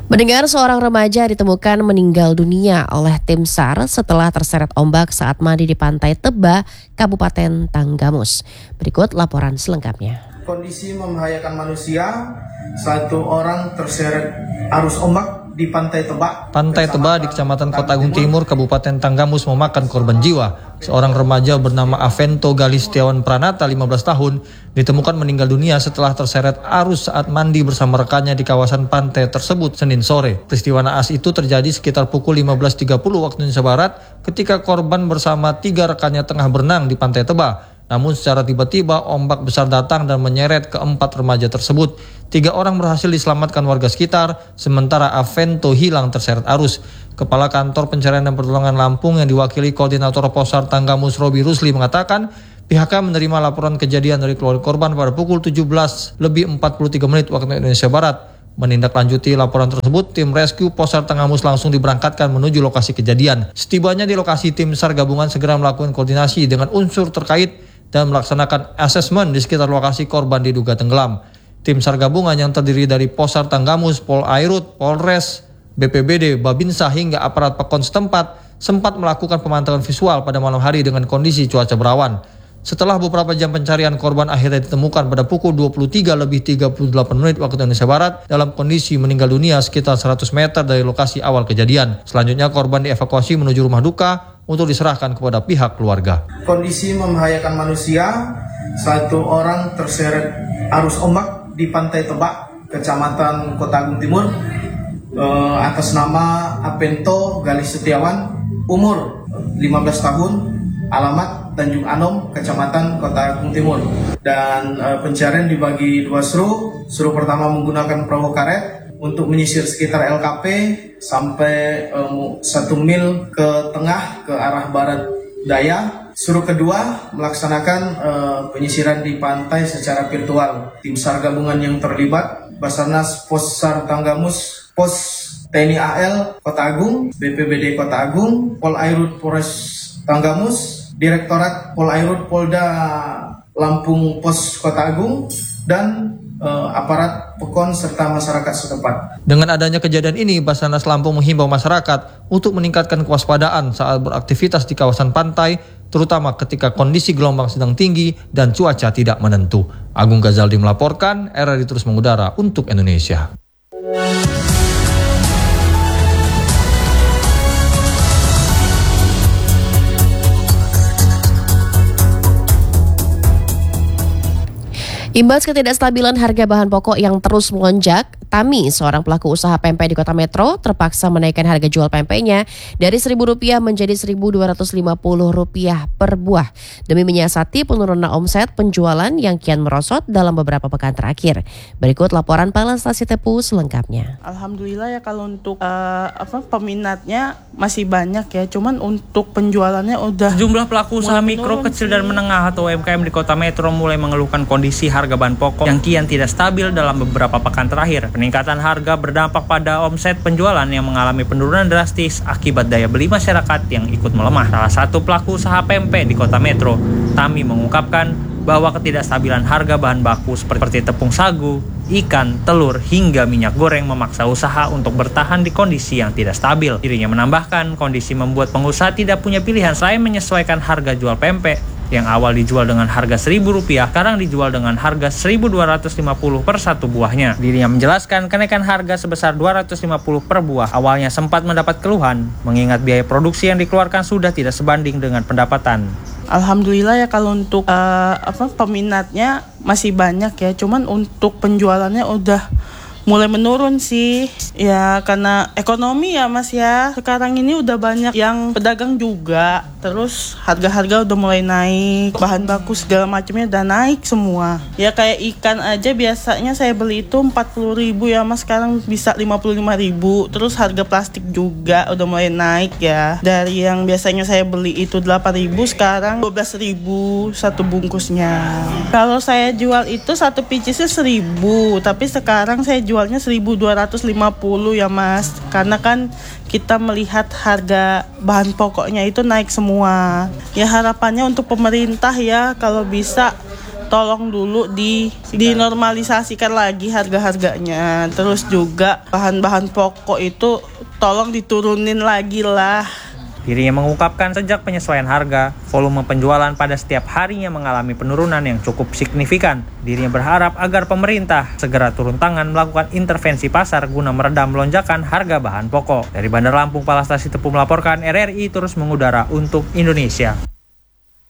Mendengar seorang remaja ditemukan meninggal dunia oleh tim SAR setelah terseret ombak saat mandi di Pantai Teba, Kabupaten Tanggamus. Berikut laporan selengkapnya. Kondisi membahayakan manusia, satu orang terseret arus ombak di Pantai Teba. Pantai Teba di Kecamatan Kota Agung Timur, Kabupaten Tanggamus memakan korban jiwa. Seorang remaja bernama Avento Gali Setiawan Pranata, 15 tahun, ditemukan meninggal dunia setelah terseret arus saat mandi bersama rekannya di kawasan pantai tersebut Senin sore. Peristiwa naas itu terjadi sekitar pukul 15.30 waktu Indonesia Barat ketika korban bersama 3 rekannya tengah berenang di Pantai Teba. Namun secara tiba-tiba ombak besar datang dan menyeret ke-4 remaja tersebut. 3 orang berhasil diselamatkan warga sekitar, sementara Avento hilang terseret arus. Kepala Kantor Pencarian dan Pertolongan Lampung yang diwakili Koordinator Posar Tanggamus Robi Rusli mengatakan pihaknya menerima laporan kejadian dari keluarga korban pada pukul 17:43 waktu Indonesia Barat. Menindaklanjuti laporan tersebut, tim rescue Posar Tanggamus langsung diberangkatkan menuju lokasi kejadian. Setibanya di lokasi, tim SAR gabungan segera melakukan koordinasi dengan unsur terkait dan melaksanakan asesmen di sekitar lokasi korban diduga tenggelam. Tim SAR gabungan yang terdiri dari Posar Tanggamus, Polairut, Polres, BPBD, Babinsa hingga aparat Pekon setempat sempat melakukan pemantauan visual pada malam hari dengan kondisi cuaca berawan. Setelah beberapa jam pencarian, korban akhirnya ditemukan pada pukul 23:38 waktu Indonesia Barat dalam kondisi meninggal dunia sekitar 100 meter dari lokasi awal kejadian. Selanjutnya korban dievakuasi menuju rumah duka untuk diserahkan kepada pihak keluarga. Kondisi membahayakan manusia, satu orang terseret arus ombak di Pantai Teba, Kecamatan Kota Agung Timur, atas nama Avento Gali Setiawan, umur 15 tahun, alamat Tanjung Anom, Kecamatan Kota Agung Timur. Dan pencarian dibagi 2 seru. Seru pertama menggunakan perahu karet untuk menyisir sekitar LKP sampai 1 mil ke tengah ke arah barat daya. Seru kedua melaksanakan penyisiran di pantai secara virtual. Tim SAR gabungan yang terlibat Basarnas Posar Tanggamus, Pos TNI AL Kota Agung, BPBD Kota Agung, Polairut Polres Tanggamus, Direktorat Polairut Polda Lampung Pos Kota Agung, dan aparat Pekon serta masyarakat setempat. Dengan adanya kejadian ini, Basarnas Lampung menghimbau masyarakat untuk meningkatkan kewaspadaan saat beraktivitas di kawasan pantai, terutama ketika kondisi gelombang sedang tinggi dan cuaca tidak menentu. Agung Ghazaldi melaporkan, RRI terus mengudara untuk Indonesia. Imbas ketidakstabilan harga bahan pokok yang terus melonjak, Tami, seorang pelaku usaha pempek di Kota Metro, terpaksa menaikkan harga jual pempeknya dari Rp1.000 menjadi Rp1.250 per buah demi menyiasati penurunan omset penjualan yang kian merosot dalam beberapa pekan terakhir. Berikut laporan Palestasi Tepu selengkapnya. Alhamdulillah ya, kalau untuk peminatnya masih banyak ya, cuman untuk penjualannya udah. Sejumlah pelaku usaha mikro, kecil dan menengah atau UMKM di Kota Metro mulai mengeluhkan kondisi harga bahan pokok yang kian tidak stabil dalam beberapa pekan terakhir. Peningkatan harga berdampak pada omset penjualan yang mengalami penurunan drastis akibat daya beli masyarakat yang ikut melemah. Salah satu pelaku usaha pempek di Kota Metro, Tami, mengungkapkan bahwa ketidakstabilan harga bahan baku seperti tepung sagu, ikan, telur, hingga minyak goreng memaksa usaha untuk bertahan di kondisi yang tidak stabil. Dirinya menambahkan, kondisi membuat pengusaha tidak punya pilihan selain menyesuaikan harga jual pempek yang awal dijual dengan harga Rp1.000, sekarang dijual dengan harga Rp1.250 per satu buahnya. Dirinya menjelaskan kenaikan harga sebesar Rp250 per buah awalnya sempat mendapat keluhan, mengingat biaya produksi yang dikeluarkan sudah tidak sebanding dengan pendapatan. Alhamdulillah ya, kalau untuk peminatnya masih banyak ya, cuman untuk penjualannya udah mulai menurun sih ya, karena ekonomi ya Mas ya. Sekarang ini udah banyak yang pedagang juga, terus harga-harga udah mulai naik, bahan baku segala macamnya udah naik semua ya. Kayak ikan aja biasanya saya beli itu 40.000 ya Mas, sekarang bisa 55.000. Terus harga plastik juga udah mulai naik ya, dari yang biasanya saya beli itu 8.000 sekarang 12.000 satu bungkusnya. Kalau saya jual itu satu picisnya 1.000, tapi sekarang saya jualnya 1.250 ya Mas, karena kan kita melihat harga bahan pokoknya itu naik semua. Ya harapannya untuk pemerintah ya, kalau bisa tolong dulu dinormalisasikan lagi harga-harganya. Terus juga bahan-bahan pokok itu tolong diturunin lagi lah. Dirinya mengungkapkan sejak penyesuaian harga, volume penjualan pada setiap harinya mengalami penurunan yang cukup signifikan. Dirinya berharap agar pemerintah segera turun tangan melakukan intervensi pasar guna meredam lonjakan harga bahan pokok. Dari Bandar Lampung, Palastasi Tepu melaporkan, RRI terus mengudara untuk Indonesia.